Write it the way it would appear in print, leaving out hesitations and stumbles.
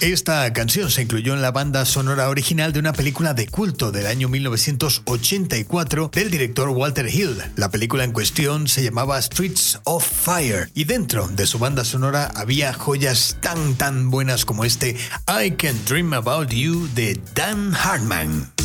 Esta canción se incluyó en la banda sonora original de una película de culto del año 1984 del director Walter Hill. La película en cuestión se llamaba Streets of Fire y dentro de su banda sonora había joyas tan buenas como este I Can Dream About You de Dan Hartman.